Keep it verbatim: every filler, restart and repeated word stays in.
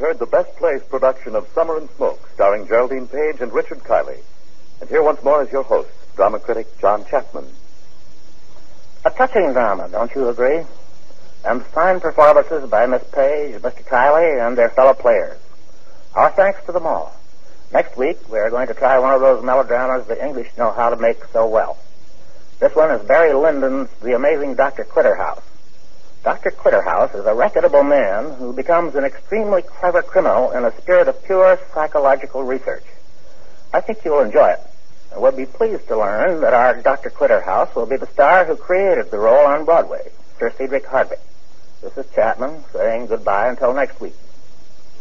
heard the Best Place production of Summer and Smoke, starring Geraldine Page and Richard Kiley. And here once more is your host, drama critic John Chapman. A touching drama, don't you agree? And fine performances by Miss Page, Mister Kiley, and their fellow players. Our thanks to them all. Next week, we're going to try one of those melodramas the English know how to make so well. This one is Barry Lyndon's The Amazing Doctor Quitterhouse. Doctor Quitterhouse is a reputable man who becomes an extremely clever criminal in a spirit of pure psychological research. I think you'll enjoy it, and we'll be pleased to learn that our Doctor Quitterhouse will be the star who created the role on Broadway, Sir Cedric Hardwicke. This is Chapman saying goodbye until next week.